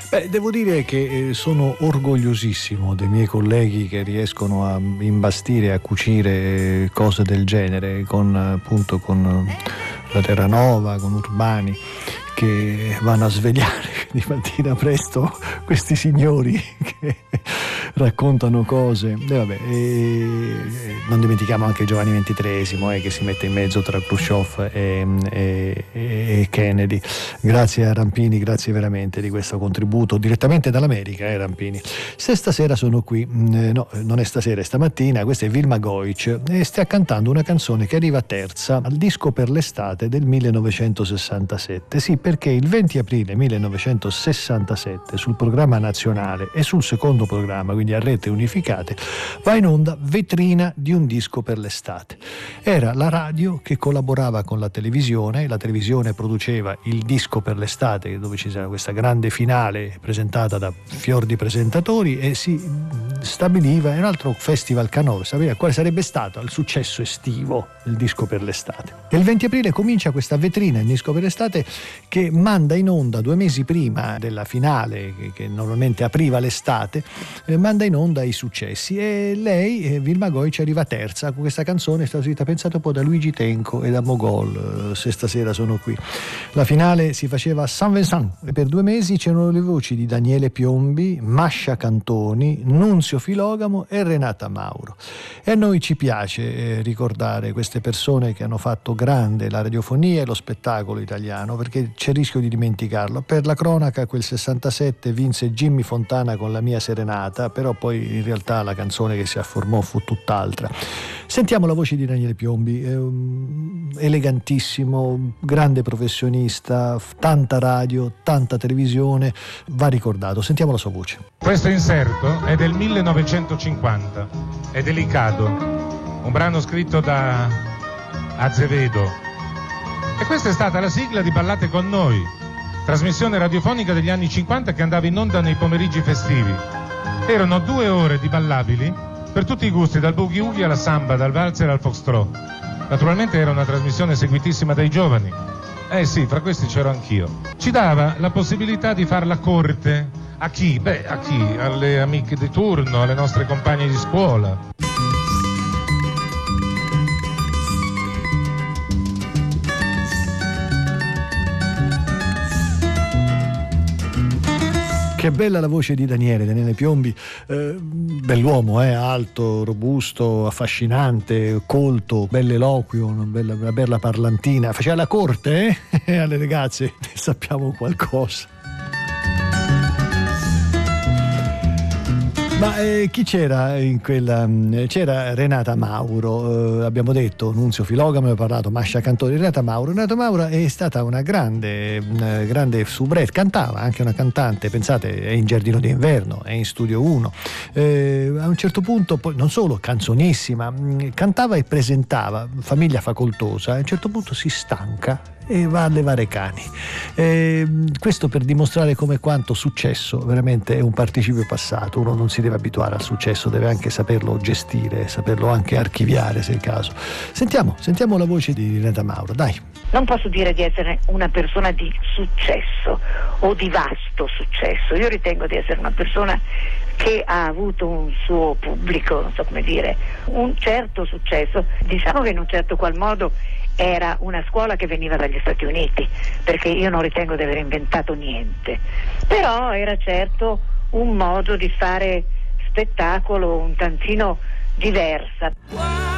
Devo dire che sono orgogliosissimo dei miei colleghi che riescono a imbastire, a cucire cose del genere con la Terranova, con Urbani, che vanno a svegliare di mattina presto questi signori che raccontano cose. Non dimentichiamo anche Giovanni XXIII che si mette in mezzo tra Khrushchev e Kennedy. Grazie a Rampini, grazie veramente di questo contributo direttamente dall'America, Rampini. Se stasera sono qui, no, non è stasera, è stamattina, questa è Vilma Goic e sta cantando una canzone che arriva terza al disco per l'estate del 1967. Sì, perché il 20 aprile 1967 sul programma nazionale e sul secondo programma, quindi a rete unificate, va in onda Vetrina di un disco per l'estate. Era la radio che collaborava con la televisione produceva il disco per l'estate, dove ci sarà questa grande finale presentata da fior di presentatori, e si stabiliva un altro festival canoro, sapeva quale sarebbe stato il successo estivo del disco per l'estate. E il 20 aprile comincia questa vetrina, il disco per l'estate, che manda in onda 2 mesi prima della finale che normalmente apriva l'estate, manda in onda i successi, e lei, Vilma Goic, arriva terza con questa canzone, è stata scritta, pensate un po', da Luigi Tenco e da Mogol, Se stasera sono qui. La finale si faceva a Saint-Vincent e per 2 mesi c'erano le voci di Daniele Piombi, Mascia Cantoni, Nunzio Filogamo e Renata Mauro. E a noi ci piace ricordare queste persone che hanno fatto grande la radiofonia e lo spettacolo italiano, perché c'è il rischio di dimenticarlo. Per la cronaca, quel 67 vinse Jimmy Fontana con La mia serenata, però poi in realtà la canzone che si afformò fu tutt'altra. Sentiamo la voce di Daniele Piombi, elegantissimo, grande professionista, tanta radio, tanta televisione, va ricordato. Sentiamo la sua voce. Questo inserto è del 1950, è Delicato, un brano scritto da Azevedo, e questa è stata la sigla di Ballate con noi, trasmissione radiofonica degli anni 50 che andava in onda nei pomeriggi festivi. Erano 2 ore di ballabili per tutti i gusti, dal boogie woogie alla samba, dal valzer al foxtrot. Naturalmente era una trasmissione seguitissima dai giovani. Sì, fra questi c'ero anch'io. Ci dava la possibilità di far la corte a chi? A chi? Alle amiche di turno, alle nostre compagne di scuola. Che bella la voce di Daniele Piombi, bell'uomo, alto, robusto, affascinante, colto, bell'eloquio, una bella parlantina. Faceva la corte alle ragazze, sappiamo qualcosa. Ma chi c'era in quella? C'era Renata Mauro, abbiamo detto, Nunzio Filogamo, abbiamo parlato, Mascia Cantoni, Renata Mauro è stata una grande soubrette, cantava, anche una cantante, pensate, è in Giardino d'inverno, è in Studio 1, a un certo punto poi non solo canzonissima, cantava e presentava, famiglia facoltosa, a un certo punto si stanca e va a levare cani. Questo per dimostrare come quanto successo veramente è un participio passato. Uno non si deve abituare al successo, deve anche saperlo gestire, saperlo anche archiviare se è il caso. Sentiamo la voce di Renata Mauro, dai. Non posso dire di essere una persona di successo o di vasto successo. Io ritengo di essere una persona che ha avuto un suo pubblico, non so come dire, un certo successo. Diciamo che in un certo qual modo era una scuola che veniva dagli Stati Uniti, perché io non ritengo di aver inventato niente, però era certo un modo di fare spettacolo un tantino diversa.